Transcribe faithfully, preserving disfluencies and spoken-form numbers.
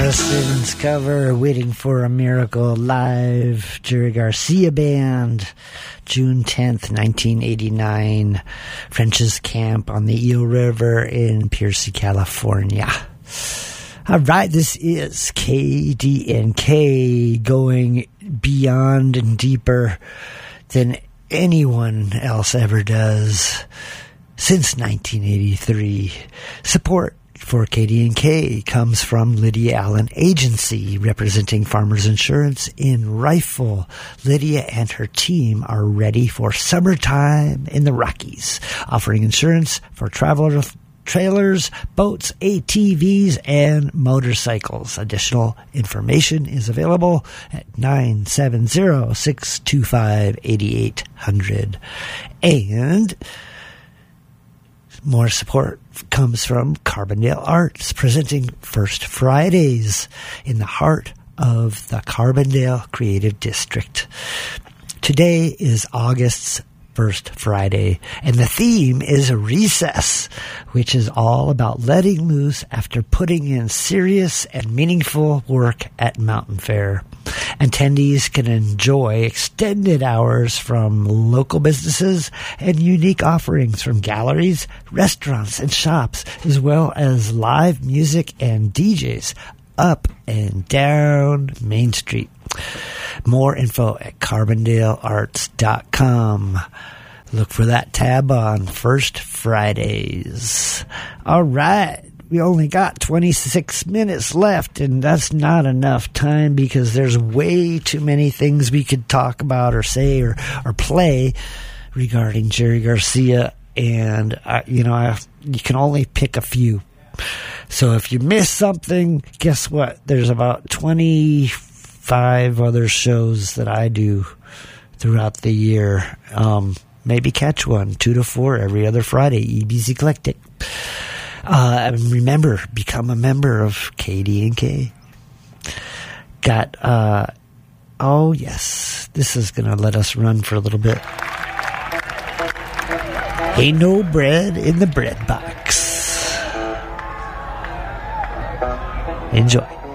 Harrison's cover, Waiting for a Miracle, live, Jerry Garcia Band, June tenth, nineteen eighty-nine, French's Camp on the Eel River in Piercy, California. All right, this is K D N K, going beyond and deeper than anyone else ever does since nineteen eighty-three. Support for K D N K comes from Lydia Allen Agency, representing Farmers Insurance in Rifle. Lydia and her team are ready for summertime in the Rockies, offering insurance for traveler trailers, boats, A T Vs, and motorcycles. Additional information is available at nine seven zero, six two five, eight eight zero zero. And more support comes from Carbondale Arts, presenting First Fridays in the heart of the Carbondale Creative District. Today is August's First Friday, and the theme is recess, which is all about letting loose after putting in serious and meaningful work at Mountain Fair. Attendees can enjoy extended hours from local businesses and unique offerings from galleries, restaurants, and shops, as well as live music and D Js up and down Main Street. More info at carbondale arts dot com. Look for that tab on First Fridays. All right. We only got twenty-six minutes left, and that's not enough time because there's way too many things we could talk about or say or, or play regarding Jerry Garcia. And, uh, you know, I, you can only pick a few. So if you miss something, guess what? There's about twenty-five other shows that I do throughout the year. Um, maybe catch one, two to four every other Friday, E B's Eclectic. Uh, and remember, become a member of K D N K. Got, uh, oh yes, this is going to let us run for a little bit. Ain't no bread in the bread box. Enjoy.